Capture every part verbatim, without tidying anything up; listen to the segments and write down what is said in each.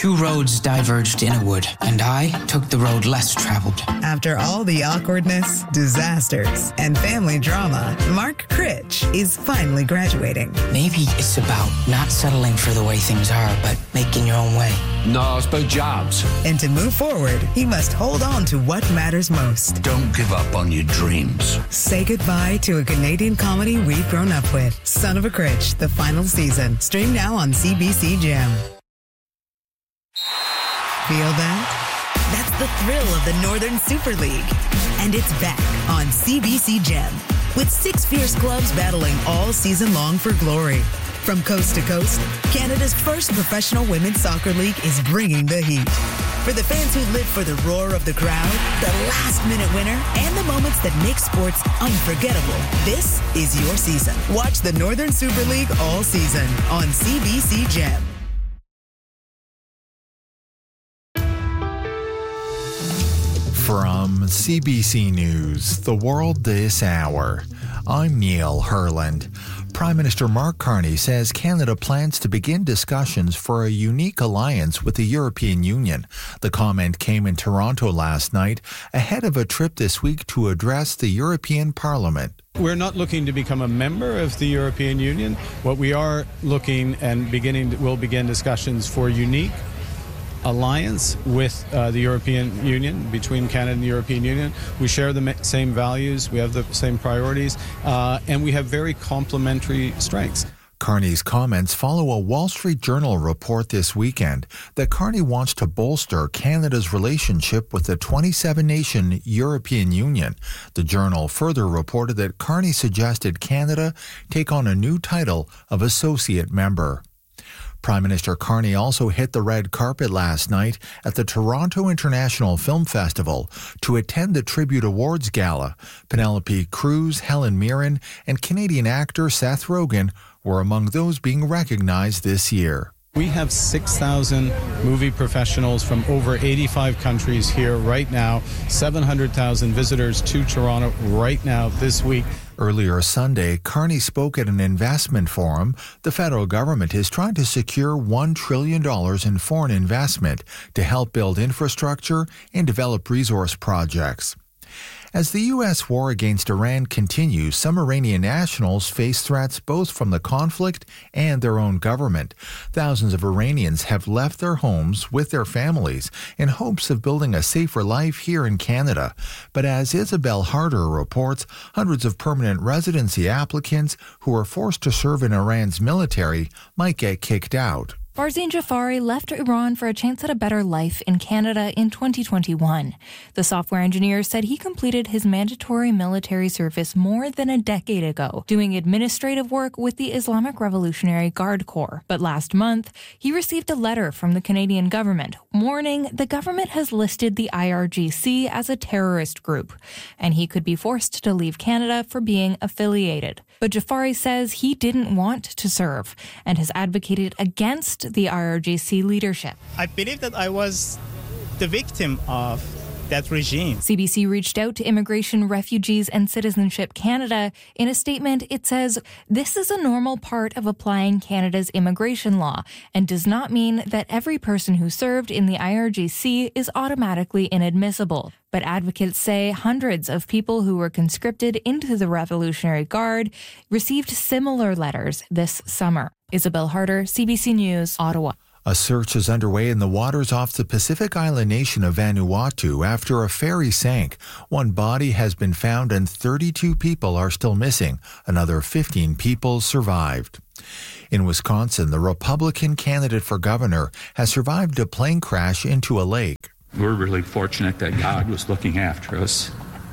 Two roads diverged in a wood, and I took the road less traveled. After all the awkwardness, disasters, and family drama, Mark Critch is finally graduating. Maybe it's about not settling for the way things are, but making your own way. No, it's about jobs. And to move forward, he must hold on to what matters most. Don't give up on your dreams. Say goodbye to a Canadian comedy we've grown up with. Son of a Critch, the final season. Stream now on C B C Gem. Feel that? That's the thrill of the Northern Super League. And it's back on C B C Gem, with six fierce clubs battling all season long for glory. From coast to coast, Canada's first professional women's soccer league is bringing the heat. For the fans who live for the roar of the crowd, the last-minute winner, and the moments that make sports unforgettable, this is your season. Watch the Northern Super League all season on C B C Gem. From C B C News, The World This Hour, I'm Neil Herland. Prime Minister Mark Carney says Canada plans to begin discussions for a unique alliance with the European Union. The comment came in Toronto last night ahead of a trip this week to address the European Parliament. We're not looking to become a member of the European Union. What we are looking and beginning, we'll begin discussions for unique alliance with uh, the European Union, between Canada and the European Union. We share the ma- same values, we have the same priorities, uh, and we have very complementary strengths. Carney's comments follow a Wall Street Journal report this weekend that Carney wants to bolster Canada's relationship with the twenty-seven nation European Union. The Journal further reported that Carney suggested Canada take on a new title of associate member. Prime Minister Carney also hit the red carpet last night at the Toronto International Film Festival to attend the Tribute Awards Gala. Penelope Cruz, Helen Mirren, and Canadian actor Seth Rogen were among those being recognized this year. We have six thousand movie professionals from over eighty-five countries here right now, seven hundred thousand visitors to Toronto right now this week. Earlier Sunday, Carney spoke at an investment forum. The federal government is trying to secure one trillion dollars in foreign investment to help build infrastructure and develop resource projects. As the U S war against Iran continues, some Iranian nationals face threats both from the conflict and their own government. Thousands of Iranians have left their homes with their families in hopes of building a safer life here in Canada. But as Isabel Harder reports, hundreds of permanent residency applicants who are forced to serve in Iran's military might get kicked out. Farzin Jafari left Iran for a chance at a better life in Canada in twenty twenty-one. The software engineer said he completed his mandatory military service more than a decade ago, doing administrative work with the Islamic Revolutionary Guard Corps. But last month, he received a letter from the Canadian government warning the government has listed the I R G C as a terrorist group, and he could be forced to leave Canada for being affiliated. But Jafari says he didn't want to serve and has advocated against the I R G C leadership. I believe that I was the victim of that regime. C B C reached out to Immigration, Refugees and Citizenship Canada. In a statement, it says, "This is a normal part of applying Canada's immigration law and does not mean that every person who served in the I R G C is automatically inadmissible." But advocates say hundreds of people who were conscripted into the Revolutionary Guard received similar letters this summer. Isabel Harder, C B C News, Ottawa. A search is underway in the waters off the Pacific island nation of Vanuatu after a ferry sank. One body has been found and thirty-two people are still missing. Another fifteen people survived. In Wisconsin, the Republican candidate for governor has survived a plane crash into a lake. We're really fortunate that God was looking after us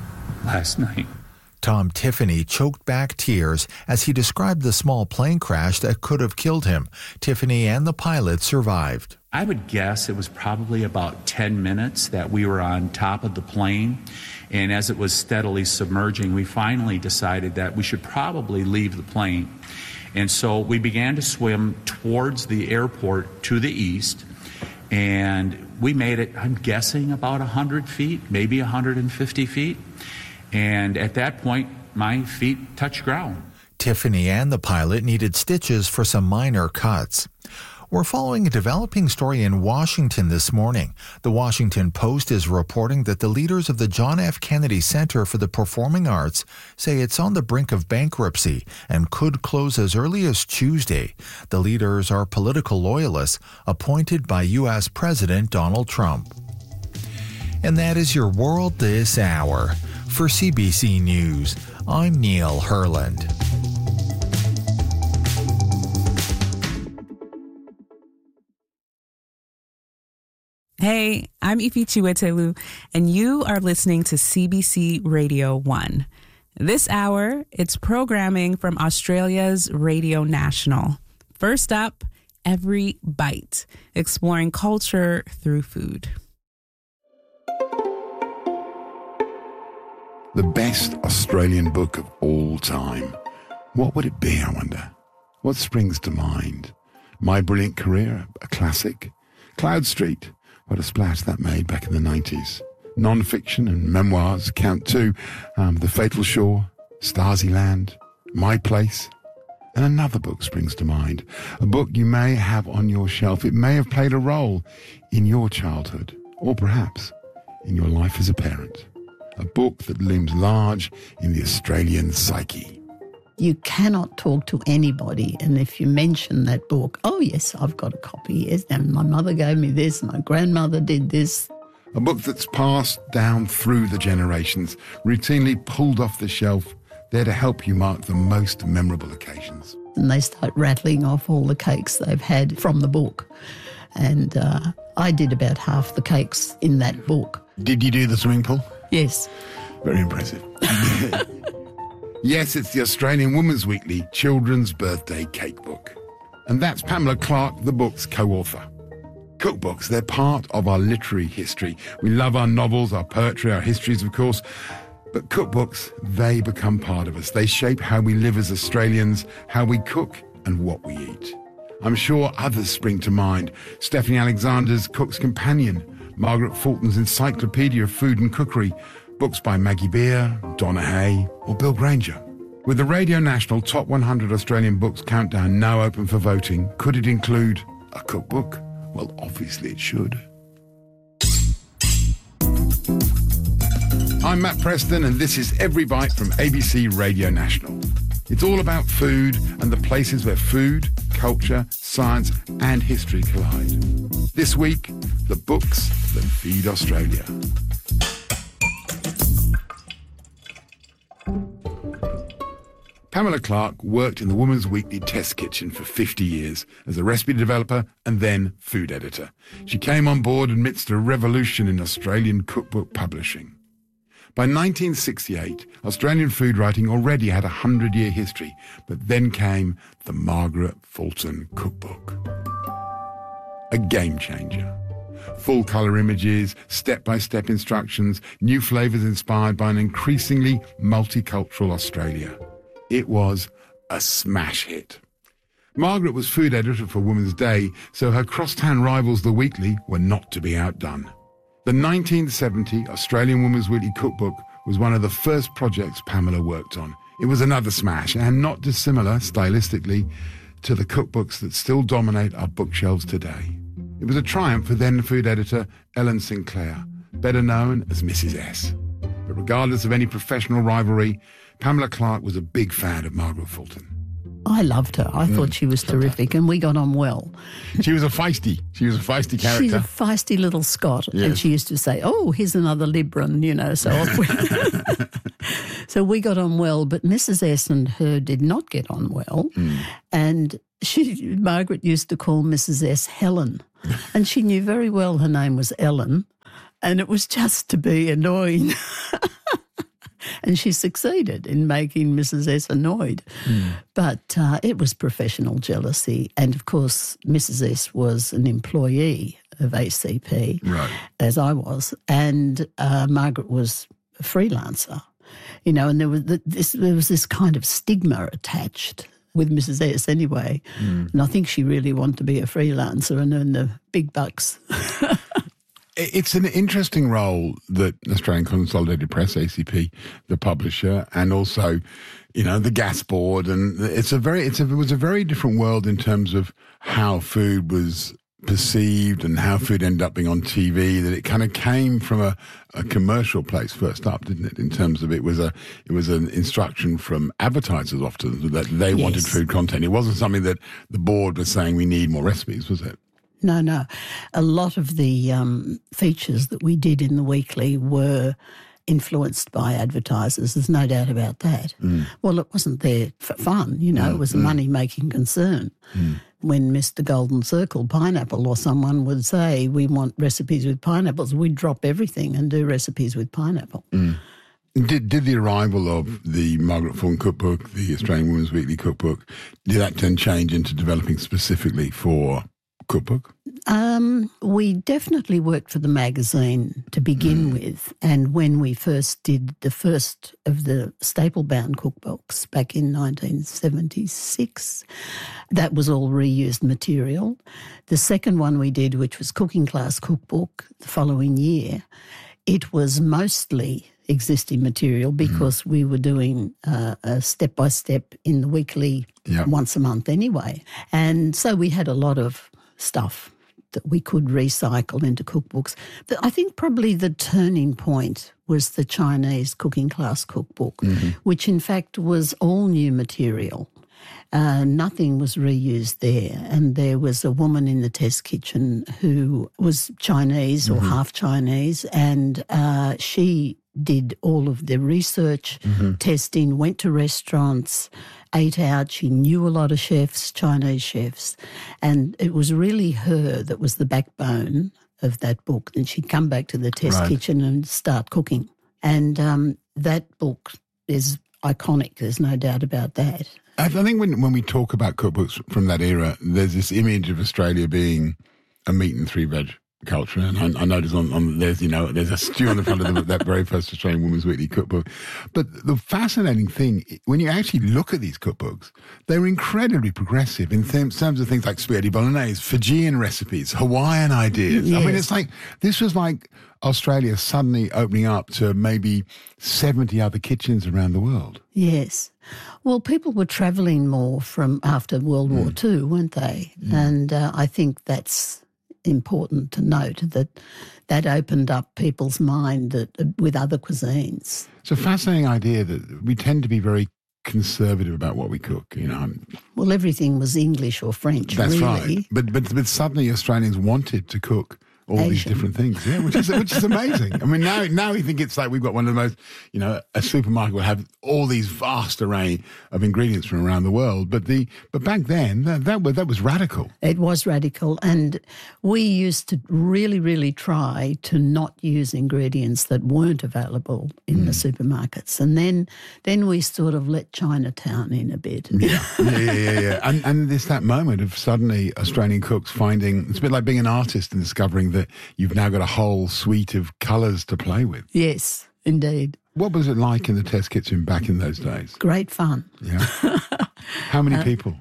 last night. Tom Tiffany choked back tears as he described the small plane crash that could have killed him. Tiffany and the pilot survived. I would guess it was probably about ten minutes that we were on top of the plane. And as it was steadily submerging, we finally decided that we should probably leave the plane. And so we began to swim towards the airport to the east. And we made it, I'm guessing, about one hundred feet, maybe one hundred fifty feet. And at that point, my feet touched ground. Tiffany and the pilot needed stitches for some minor cuts. We're following a developing story in Washington this morning. The Washington Post is reporting that the leaders of the John F. Kennedy Center for the Performing Arts say it's on the brink of bankruptcy and could close as early as Tuesday. The leaders are political loyalists appointed by U S President Donald Trump. And that is your world this hour. For C B C News, I'm Neil Herland. Hey, I'm Ifi Chiwetelu, and you are listening to C B C Radio one. This hour, it's programming from Australia's Radio National. First up, Every Bite, exploring culture through food. The best Australian book of all time. What would it be, I wonder? What springs to mind? My Brilliant Career, a classic. Cloud Street, what a splash that made back in the nineties. Non-fiction and memoirs count too. Um, The Fatal Shore, Stasi Land, My Place. And another book springs to mind. A book you may have on your shelf. It may have played a role in your childhood, or perhaps in your life as a parent. A book that looms large in the Australian psyche. You cannot talk to anybody, and if you mention that book, oh yes, I've got a copy, yes, and my mother gave me this, my grandmother did this. A book that's passed down through the generations, routinely pulled off the shelf, there to help you mark the most memorable occasions. And they start rattling off all the cakes they've had from the book. And uh, I did about half the cakes in that book. Did you do the swimming pool? Yes. Very impressive. Yes, it's the Australian Women's Weekly Children's Birthday Cake Book. And that's Pamela Clark, the book's co-author. Cookbooks, they're part of our literary history. We love our novels, our poetry, our histories, of course. But cookbooks, they become part of us. They shape how we live as Australians, how we cook and what we eat. I'm sure others spring to mind. Stephanie Alexander's Cook's Companion, Margaret Fulton's Encyclopedia of Food and Cookery, books by Maggie Beer, Donna Hay, or Bill Granger. With the Radio National Top one hundred Australian Books Countdown now open for voting, could it include a cookbook? Well, obviously it should. I'm Matt Preston, and this is Every Bite from A B C Radio National. It's all about food and the places where food, culture, science and history collide. This week, the books that feed Australia. Pamela Clark worked in the Women's Weekly Test Kitchen for fifty years as a recipe developer and then food editor. She came on board amidst a revolution in Australian cookbook publishing. By nineteen sixty-eight, Australian food writing already had a hundred-year history, but then came the Margaret Fulton Cookbook. A game changer. Full-colour images, step-by-step instructions, new flavours inspired by an increasingly multicultural Australia. It was a smash hit. Margaret was food editor for Women's Day, so her crosstown rivals, The Weekly, were not to be outdone. The nineteen seventy Australian Women's Weekly Cookbook was one of the first projects Pamela worked on. It was another smash, and not dissimilar, stylistically, to the cookbooks that still dominate our bookshelves today. It was a triumph for then food editor Ellen Sinclair, better known as Missus S. But regardless of any professional rivalry, Pamela Clark was a big fan of Margaret Fulton. I loved her. I mm, thought she was terrific, and we got on well. She was a feisty. She was a feisty character. She's a feisty little Scot, yes. And she used to say, "Oh, here's another Libran," you know. So, off we... so we got on well, but Missus S and her did not get on well, mm. and she Margaret used to call Missus S Helen, and she knew very well her name was Ellen, and it was just to be annoying. And she succeeded in making Missus S annoyed. Mm. But uh, it was professional jealousy. And, of course, Missus S was an employee of A C P, right, as I was. And uh, Margaret was a freelancer, you know, and there was this, there was this kind of stigma attached with Missus S anyway. Mm. And I think she really wanted to be a freelancer and earn the big bucks. It's an interesting role that Australian Consolidated Press, A C P, the publisher, and also, you know, the Gas Board, and it's a very, it's a, it was a very different world in terms of how food was perceived and how food ended up being on T V. That it kind of came from a, a commercial place first up, didn't it? In terms of it was a, it was an instruction from advertisers often that they yes. wanted food content. It wasn't something that the board was saying we need more recipes, was it? No, no. A lot of the um, features that we did in the weekly were influenced by advertisers. There's no doubt about that. Mm. Well, it wasn't there for fun, you know, mm. it was a mm. money-making concern. Mm. When Mister Golden Circle Pineapple or someone would say, we want recipes with pineapples, we'd drop everything and do recipes with pineapple. Mm. Did did the arrival of the Margaret Thornton Cookbook, the Australian Women's Weekly Cookbook, did that then change into developing specifically for cookbook? Um, we definitely worked for the magazine to begin mm. with, and when we first did the first of the staple-bound cookbooks back in nineteen seventy-six, that was all reused material. The second one we did, which was Cooking Class Cookbook, the following year, it was mostly existing material because mm. we were doing uh, a step-by-step in the weekly yep. once a month anyway. And so we had a lot of stuff that we could recycle into cookbooks. But I think probably the turning point was the Chinese Cooking Class Cookbook, mm-hmm. which in fact was all new material. Uh, nothing was reused there. And there was a woman in the test kitchen who was Chinese mm-hmm. or half Chinese, and uh, she did all of the research, mm-hmm. testing, went to restaurants, ate out. She knew a lot of chefs, Chinese chefs, and it was really her that was the backbone of that book. And she'd come back to the test right. kitchen and start cooking. And um, that book is iconic. There's no doubt about that. I think when when we talk about cookbooks from that era, there's this image of Australia being a meat and three veg culture, and I, I noticed on, on there's you know there's a stew on the front of the, that very first Australian Women's Weekly cookbook. But the fascinating thing, when you actually look at these cookbooks, they're incredibly progressive in th- terms of things like spaghetti bolognese, Fijian recipes, Hawaiian ideas. Yes. I mean, it's like this was like Australia suddenly opening up to maybe seventy other kitchens around the world. Yes. Well, people were travelling more from after World mm. War Two, weren't they? Mm. And uh, I think that's important to note that that opened up people's mind that, uh, with other cuisines. It's a fascinating idea that we tend to be very conservative about what we cook, you know. Well, everything was English or French, That's really. right. But, but but suddenly Australians wanted to cook all Asian. These different things, yeah, which is which is amazing. I mean, now now we think it's like we've got one of the most, you know, a supermarket will have all these vast array of ingredients from around the world. But the but back then that that was, that was radical. It was radical, and we used to really really try to not use ingredients that weren't available in mm. the supermarkets, and then then we sort of let Chinatown in a bit. Yeah, yeah, yeah, yeah. yeah. And and there's that moment of suddenly Australian cooks finding it's a bit like being an artist and discovering that. That you've now got a whole suite of colours to play with. Yes, indeed. What was it like in the test kitchen back in those days? Great fun. Yeah. How many uh, people?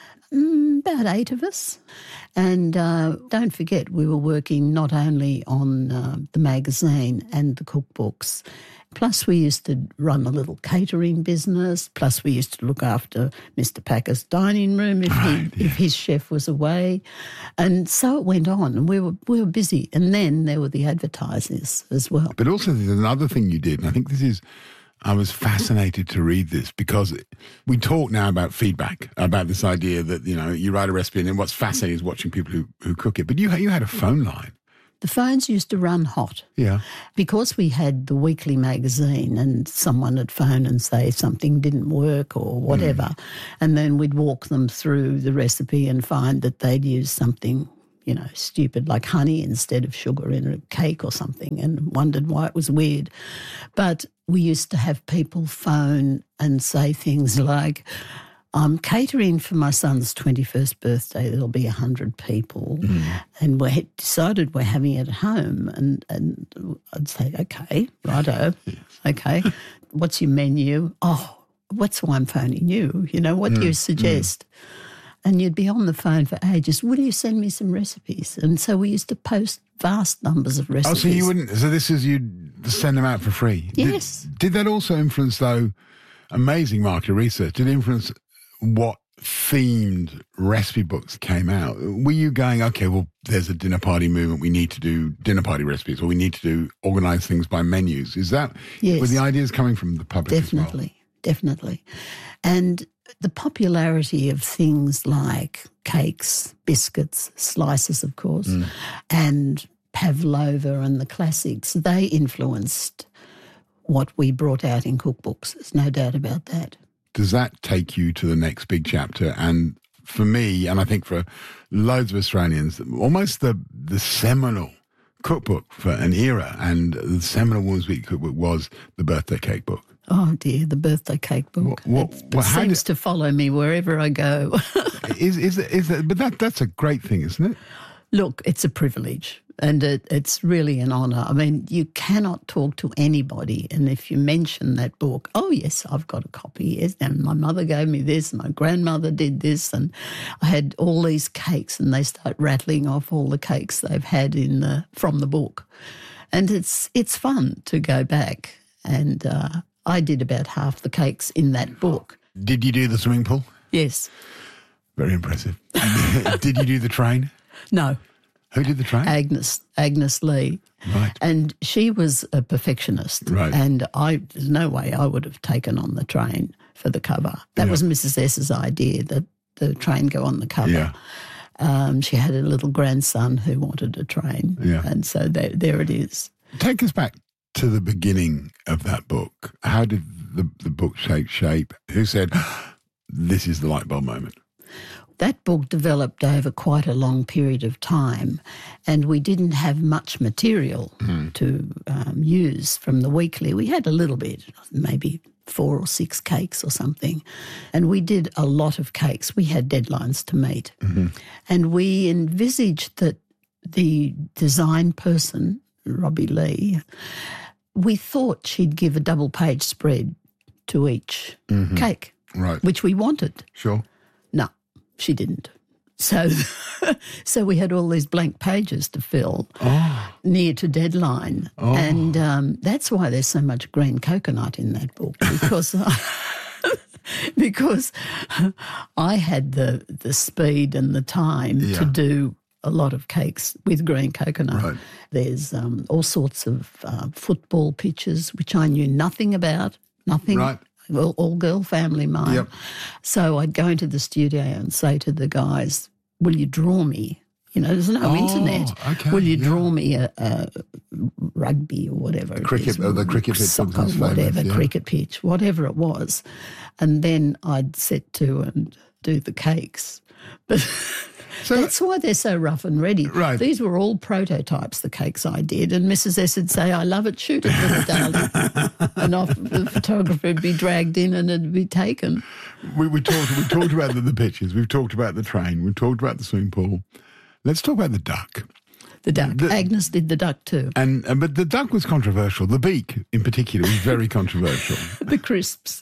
Mm, about eight of us. And uh, don't forget, we were working not only on uh, the magazine and the cookbooks, plus we used to run a little catering business, plus we used to look after Mister Packer's dining room if, right, he, yeah. if his chef was away. And so it went on, and we were we were busy. And then there were the advertisers as well. But also there's another thing you did, and I think this is, I was fascinated to read this because we talk now about feedback, about this idea that, you know, you write a recipe and then what's fascinating is watching people who, who cook it. But you, you had a phone line. The phones used to run hot. Yeah. Because we had the weekly magazine and someone would phone and say something didn't work or whatever, mm. and then we'd walk them through the recipe and find that they'd used something, you know, stupid like honey instead of sugar in a cake or something, and wondered why it was weird. But we used to have people phone and say things like, I'm catering for my son's twenty-first birthday. There'll be one hundred people. Mm. And we decided we're having it at home. And, and I'd say, okay, righto, yes. okay. What's your menu? Oh, what's why I'm phoning you? You know, what mm. do you suggest? Mm. and you'd be on the phone for ages. Will you send me some recipes? And so we used to post vast numbers of recipes. Oh, so you wouldn't, so this is, you'd send them out for free? Yes. Did, did that also influence, though, amazing market research, did it influence what themed recipe books came out? Were you going, okay, well, there's a dinner party movement, we need to do dinner party recipes, or we need to do organise things by menus? Is that, yes, were the ideas coming from the public definitely, as well? Definitely. And the popularity of things like cakes, biscuits, slices, of course, mm. and pavlova and the classics, they influenced what we brought out in cookbooks. There's no doubt about that. Does that take you to the next big chapter? And for me, and I think for loads of Australians, almost the, the seminal cookbook for an era, and the seminal Women's Week cookbook was the birthday cake book. Oh dear, the birthday cake book. What, what, it well, seems did, to follow me wherever I go. is is is that, but that that's a great thing, isn't it? Look, it's a privilege, and it, it's really an honour. I mean, you cannot talk to anybody, and if you mention that book, oh yes, I've got a copy. Yes, and my mother gave me this, my grandmother did this, and I had all these cakes, and they start rattling off all the cakes they've had in the from the book, and it's it's fun to go back and. Uh, I did about half the cakes in that book. Did you do the swimming pool? Yes. Very impressive. Did you do the train? No. Who did the train? Agnes, Agnes Lee. Right. And she was a perfectionist. Right. And I, there's no way I would have taken on the train for the cover. That yeah. was Missus S's idea, that the train go on the cover. Yeah. Um, she had a little grandson who wanted a train. Yeah. And so there, there it is. Take us back to the beginning of that book. How did the, the book take shape? Who said, this is the light bulb moment? That book developed over quite a long period of time, and we didn't have much material mm. to um, use from the weekly. We had a little bit, maybe four or six cakes or something, and we did a lot of cakes. We had deadlines to meet. Mm-hmm. And we envisaged that the design person, Robbie Lee, we thought she'd give a double-page spread to each mm-hmm. cake, right? Which we wanted. Sure. No, she didn't. So so we had all these blank pages to fill oh. near to deadline. Oh. And um, that's why there's so much green coconut in that book, because because I had the, the speed and the time yeah. to do a lot of cakes with green coconut. Right. There's um, all sorts of uh, football pitches, which I knew nothing about, nothing. Right. All, all girl family mine. Yep. So I'd go into the studio and say to the guys, will you draw me? You know, there's no oh, internet. Okay, will you yeah. draw me a, a rugby or whatever cricket, it is, or the cricket pitch, soccer, famous, whatever, yeah. cricket pitch, whatever it was. And then I'd set to and do the cakes. But so, that's why they're so rough and ready. Right. These were all prototypes, the cakes I did, and Missus S would say, I love it, shoot it, little darling. And off, the photographer would be dragged in and it'd be taken. We, we, talked, we talked about the, the pictures, we've talked about the train, we've talked about the swimming pool. Let's talk about the duck. The duck. The, Agnes did the duck too. And uh, But the duck was controversial. The beak, in particular, was very controversial. The crisps.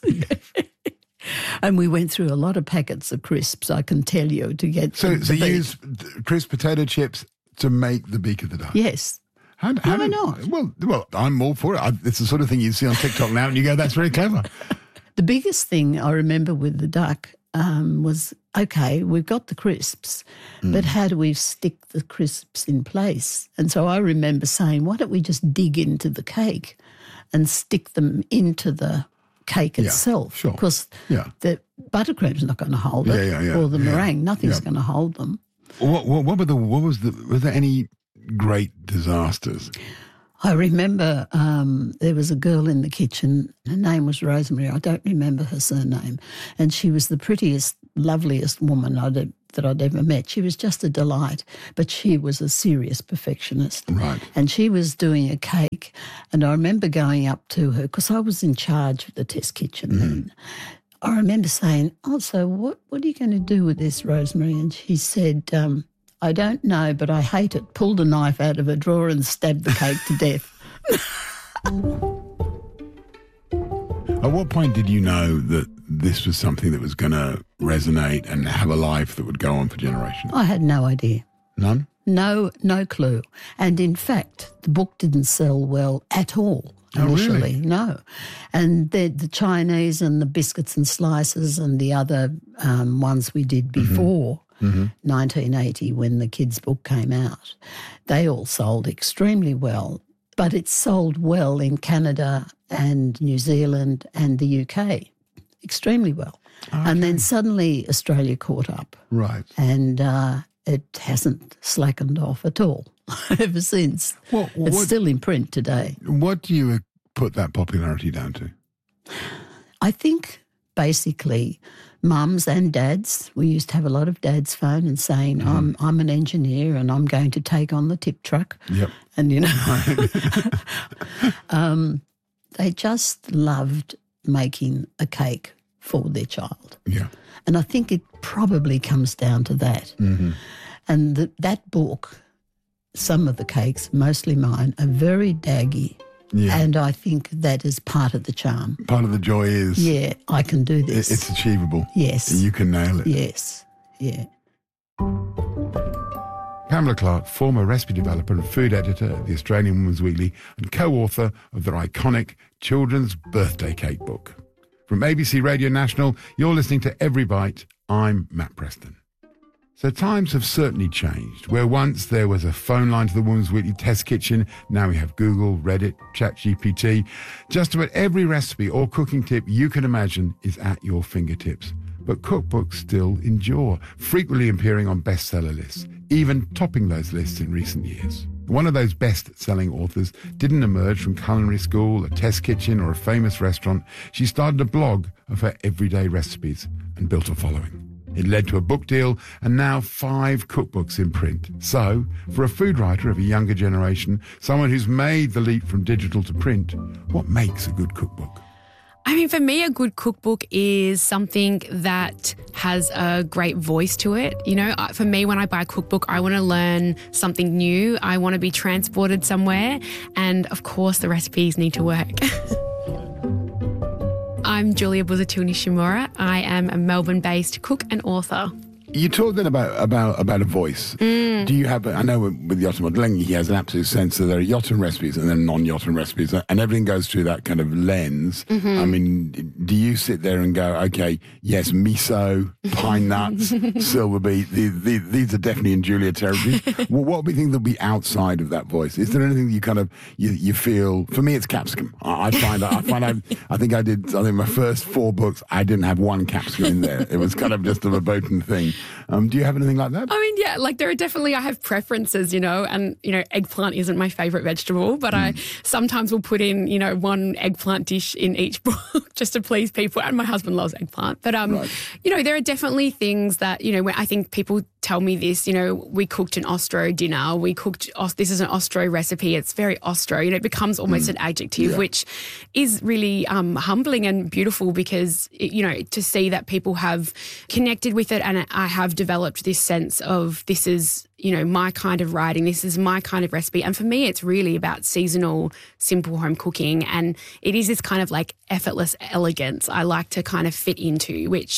And we went through a lot of packets of crisps, I can tell you, to get So, the, so the you beak. used crisp potato chips to make the beak of the duck? Yes. How, how Why did, not? Well, well, I'm all for it. I, it's the sort of thing you see on TikTok now and you go, that's very clever. The biggest thing I remember with the duck um, was, okay, we've got the crisps, mm. but how do we stick the crisps in place? And so I remember saying, why don't we just dig into the cake and stick them into the cake yeah, itself? Sure. Because yeah. the buttercream's not going to hold it, yeah, yeah, yeah, or the yeah, meringue, nothing's yeah. going to hold them. What, what, what were the? What was the? Was there any great disasters? I remember um, there was a girl in the kitchen. Her name was Rosemary. I don't remember her surname, and she was the prettiest, loveliest woman I'd e- that I'd ever met. She was just a delight, but she was a serious perfectionist. Right. And she was doing a cake, and I remember going up to her because I was in charge of the test kitchen mm-hmm. then. I remember saying, oh, so what, what are you going to do with this, Rosemary? And she said, um, I don't know, but I hate it. Pulled a knife out of a drawer and stabbed the cake to death. At what point did you know that this was something that was going to resonate and have a life that would go on for generations? I had no idea. None? No, no clue. And in fact, the book didn't sell well at all initially. Oh, really? No. And the, the Chinese and the biscuits and slices and the other um, ones we did before mm-hmm. nineteen eighty, when the kids' book came out, they all sold extremely well. But it sold well in Canada and New Zealand and the U K, extremely well. Okay. And then suddenly Australia caught up. Right. And uh, it hasn't slackened off at all ever since. Well, it's what, still in print today. What do you put that popularity down to? I think basically mums and dads, we used to have a lot of dads phone and saying, mm-hmm. I'm I'm an engineer and I'm going to take on the tip truck. Yep. And, you know, um, they just loved making a cake for their child. Yeah. And I think it probably comes down to that. Mm-hmm. And the, that book, some of the cakes, mostly mine, are very daggy. Yeah. And I think that is part of the charm. Part of the joy is... Yeah, I can do this. It's achievable. Yes. You can nail it. Yes, yeah. Pamela Clark, former recipe developer and food editor at the Australian Women's Weekly and co-author of their iconic children's birthday cake book. From A B C Radio National, you're listening to Every Bite. I'm Matt Preston. So times have certainly changed. Where once there was a phone line to the Women's Weekly test kitchen, now we have Google, Reddit, ChatGPT. Just about every recipe or cooking tip you can imagine is at your fingertips. But cookbooks still endure, frequently appearing on bestseller lists, even topping those lists in recent years. One of those best-selling authors didn't emerge from culinary school, a test kitchen, or a famous restaurant. She started a blog of her everyday recipes and built a following. It led to a book deal and now five cookbooks in print. So, for a food writer of a younger generation, someone who's made the leap from digital to print, what makes a good cookbook? I mean, for me, a good cookbook is something that has a great voice to it. You know, for me, when I buy a cookbook, I want to learn something new. I want to be transported somewhere. And of course, the recipes need to work. I'm Julia Buzatil Nishimura. I am a Melbourne-based cook and author. You talked then about about about a voice. Mm. Do you have? I know with Yotam Ottolenghi, he has an absolute sense that there are Yotam recipes and then non-Yotam recipes, and everything goes through that kind of lens. Mm-hmm. I mean, do you sit there and go, okay, yes, miso, pine nuts, silver beet, the, the, these are definitely in Julia territory. Well, what do you think there'll be outside of that voice? Is there anything that you kind of you, you feel? For me, it's capsicum. I, I find I find I, I think I did. I think my first four books, I didn't have one capsicum in there. It was kind of just a verboten thing. Um, do you have anything like that? I mean, yeah, like there are definitely, I have preferences, you know, and, you know, eggplant isn't my favourite vegetable, but mm. I sometimes will put in, you know, one eggplant dish in each book just to please people. And my husband loves eggplant. But, um, right. you know, there are definitely things that, you know, when I think people tell me this, you know, we cooked an Austro dinner, we cooked, this is an Austro recipe, it's very Austro, you know, it becomes almost mm. an adjective, yeah. which is really um, humbling and beautiful because, you know, to see that people have connected with it and I have developed this sense of this is, you know, my kind of writing, this is my kind of recipe. And for me, it's really about seasonal, simple home cooking. And it is this kind of like effortless elegance I like to kind of fit into, which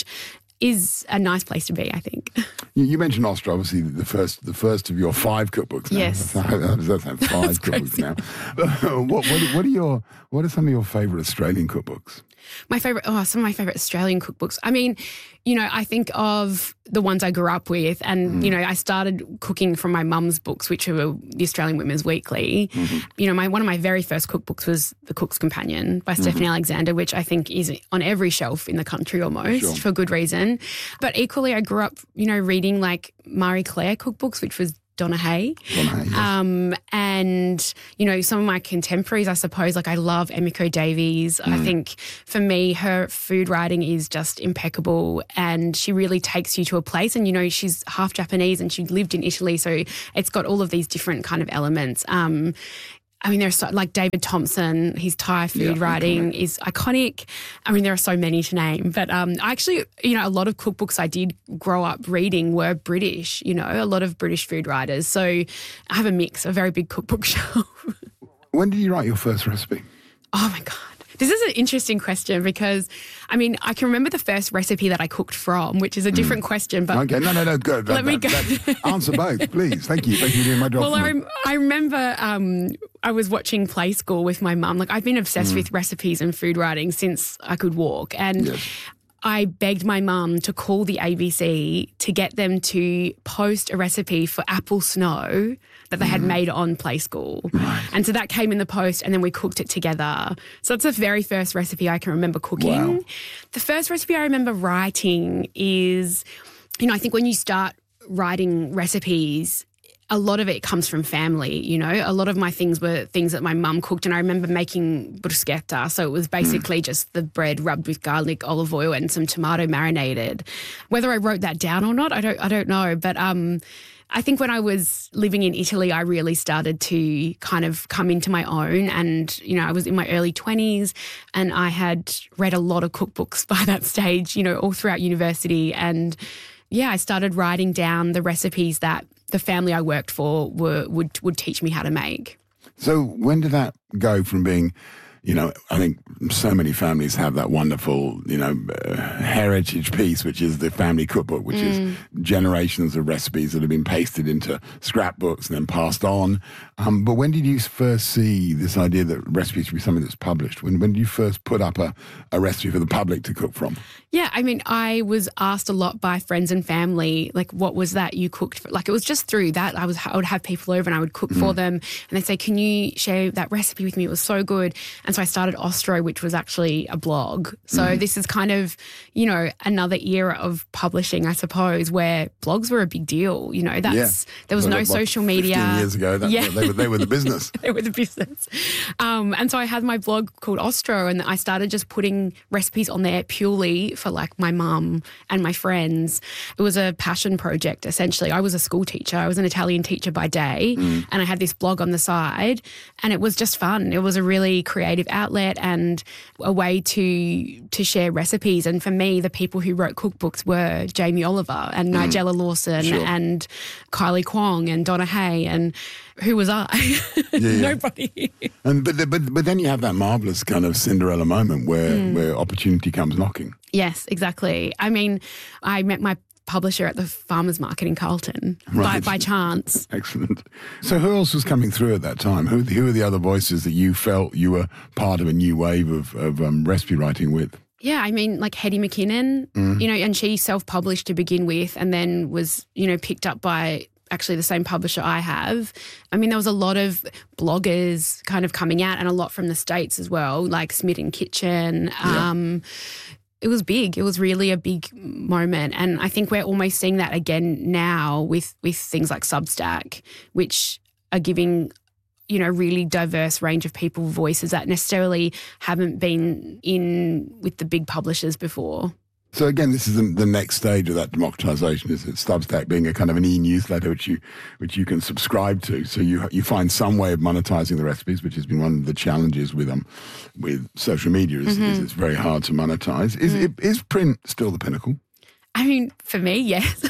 is a nice place to be, I think. You mentioned Austro, obviously the first the first of your five cookbooks now. Yes. That's, that's, that's five that's cookbooks crazy. now. what, what, what, are your, what are some of your favourite Australian cookbooks? My favourite, oh, some of my favourite Australian cookbooks. I mean, you know, I think of the ones I grew up with and, mm. you know, I started cooking from my mum's books, which were the Australian Women's Weekly. Mm-hmm. You know, my one of my very first cookbooks was The Cook's Companion by mm-hmm. Stephanie Alexander, which I think is on every shelf in the country almost sure. for good reason. But equally, I grew up, you know, reading like Marie Claire cookbooks, which was Donna Hay. Donna Hay, yes. Um, and, you know, some of my contemporaries, I suppose, like I love Emiko Davies. Mm. I think for me, her food writing is just impeccable and she really takes you to a place and, you know, she's half Japanese and she lived in Italy. So it's got all of these different kind of elements. Um, I mean, there's so, like David Thompson, his Thai food yeah, writing iconic. is iconic. I mean, there are so many to name. But um, actually, you know, a lot of cookbooks I did grow up reading were British, you know, a lot of British food writers. So I have a mix, a very big cookbook shelf. When did you write your first recipe? Oh, my God. This is an interesting question because, I mean, I can remember the first recipe that I cooked from, which is a different mm. question. But okay, no, no, no, good. Let that, me go. That, answer both, please. Thank you. Thank you for doing my job. Well, I, rem- I remember um, I was watching Play School with my mum. Like, I've been obsessed mm. with recipes and food writing since I could walk. And yes. I begged my mum to call the A B C to get them to post a recipe for apple snow that they mm. had made on Play School. Right. And so that came in the post and then we cooked it together. So that's the very first recipe I can remember cooking. Wow. The first recipe I remember writing is, you know, I think when you start writing recipes, a lot of it comes from family, you know. A lot of my things were things that my mum cooked, and I remember making bruschetta. So it was basically mm. just the bread rubbed with garlic, olive oil, and some tomato marinated. Whether I wrote that down or not, I don't I don't know. But um, I think when I was living in Italy, I really started to kind of come into my own. And, you know, I was in my early twenties and I had read a lot of cookbooks by that stage, you know, all throughout university. And, yeah, I started writing down the recipes that the family I worked for were would would teach me how to make. So when did that go from being, you know, I think so many families have that wonderful, you know, uh, heritage piece, which is the family cookbook, which mm. is generations of recipes that have been pasted into scrapbooks and then passed on. Um, but when did you first see this idea that recipes should be something that's published? When when did you first put up a, a recipe for the public to cook from? Yeah, I mean, I was asked a lot by friends and family, like, what was that you cooked for? Like, it was just through that. I was I would have people over and I would cook mm. for them and they'd say, can you share that recipe with me? It was so good. And so I started Ostro, which was actually a blog. So mm. this is kind of, you know, another era of publishing, I suppose, where blogs were a big deal. You know, that's yeah. there was well, no like social media. fifteen years ago, that, yeah. they, were, they were the business. They were the business. Um, and so I had my blog called Ostro, and I started just putting recipes on there purely for like my mum and my friends. It was a passion project, essentially. I was a school teacher. I was an Italian teacher by day, mm. and I had this blog on the side, and it was just fun. It was a really creative outlet and a way to to share recipes. And for me, the people who wrote cookbooks were Jamie Oliver and mm. Nigella Lawson sure. and Kylie Kwong and Donna Hay, and who was I? Yeah, yeah. Nobody. And but, the, but but then you have that marvellous kind of Cinderella moment where, mm. where opportunity comes knocking. Yes, exactly. I mean, I met my publisher at the farmers market in Carlton right. by, by chance. Excellent. So who else was coming through at that time? Who, who were the other voices that you felt you were part of a new wave of, of um, recipe writing with? Yeah, I mean, like Hetty McKinnon, mm. you know, and she self-published to begin with and then was, you know, picked up by actually the same publisher I have. I mean, there was a lot of bloggers kind of coming out and a lot from the States as well, like Smitten Kitchen. Yeah. Um, it was big. It was really a big moment. And I think we're almost seeing that again now with, with things like Substack, which are giving, you know, really diverse range of people voices that necessarily haven't been in with the big publishers before. So again, this is the, the next stage of that democratization, is it? Substack being a kind of an e-newsletter which you which you can subscribe to. So you you find some way of monetizing the recipes, which has been one of the challenges with um with social media. Is, mm-hmm. is it's very hard to monetize. Is mm-hmm. is print still the pinnacle? I mean, for me, yes.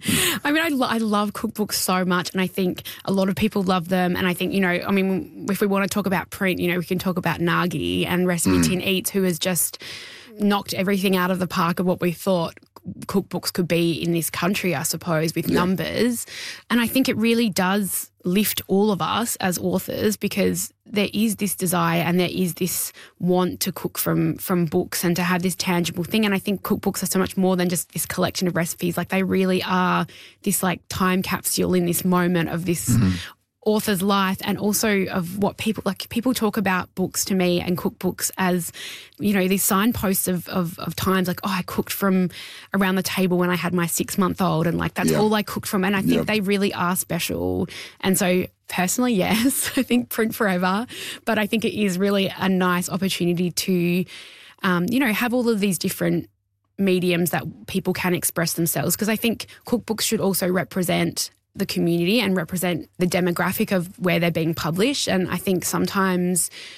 I mean, I, lo- I love cookbooks so much, and I think a lot of people love them. And I think, you know, I mean, if we want to talk about print, you know, we can talk about Nagi and Recipe mm. Tin Eats, who has just knocked everything out of the park of what we thought cookbooks could be in this country, I suppose, with yeah. numbers. And I think it really does lift all of us as authors, because there is this desire and there is this want to cook from from books and to have this tangible thing. And I think cookbooks are so much more than just this collection of recipes. Like, they really are this like time capsule in this moment of this mm-hmm. author's life, and also of what people like. People talk about books to me and cookbooks as, you know, these signposts of, of, of times like, oh, I cooked from around the table when I had my six month old, and like that's yep. all I cooked from. And I think yep. they really are special. And so personally, yes, I think print forever, but I think it is really a nice opportunity to, um, you know, have all of these different mediums that people can express themselves, because I think cookbooks should also represent the community and represent the demographic of where they're being published. And I think sometimes